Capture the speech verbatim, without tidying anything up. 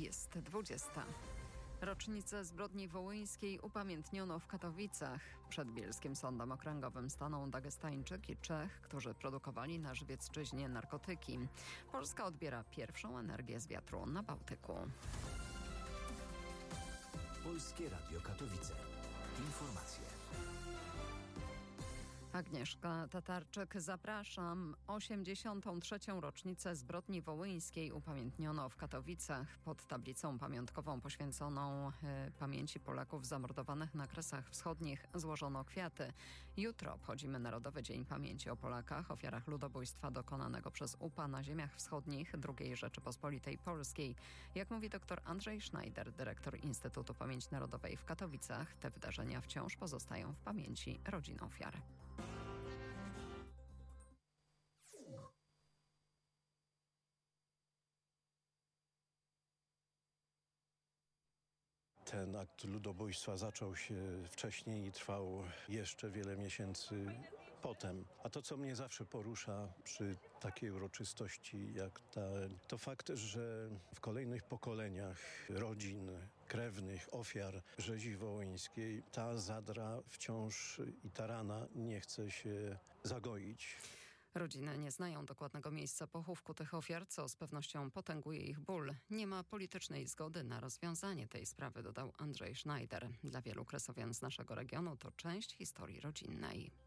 Jest dwudziesta. Rocznicę zbrodni wołyńskiej upamiętniono w Katowicach. Przed bielskim sądem okręgowym stanął Dagestańczyk i Czech, którzy produkowali na Żywiecczyźnie narkotyki. Polska odbiera pierwszą energię z wiatru na Bałtyku. Polskie Radio Katowice. Informacje. Agnieszka Tatarczyk, zapraszam. osiemdziesiątą trzecią rocznicę zbrodni wołyńskiej upamiętniono w Katowicach. Pod tablicą pamiątkową poświęconą y, pamięci Polaków zamordowanych na Kresach Wschodnich złożono kwiaty. Jutro obchodzimy Narodowy Dzień Pamięci o Polakach, ofiarach ludobójstwa dokonanego przez U P A na ziemiach wschodnich drugiej Rzeczypospolitej Polskiej. Jak mówi dr Andrzej Schneider, dyrektor Instytutu Pamięci Narodowej w Katowicach, te wydarzenia wciąż pozostają w pamięci rodzin ofiar. Ten akt ludobójstwa zaczął się wcześniej i trwał jeszcze wiele miesięcy potem. A to, co mnie zawsze porusza przy takiej uroczystości jak ta, to fakt, że w kolejnych pokoleniach rodzin, krewnych, ofiar rzezi wołyńskiej ta zadra wciąż i ta rana nie chce się zagoić. Rodziny nie znają dokładnego miejsca pochówku tych ofiar, co z pewnością potęguje ich ból. Nie ma politycznej zgody na rozwiązanie tej sprawy, dodał Andrzej Schneider. Dla wielu kresowian z naszego regionu to część historii rodzinnej.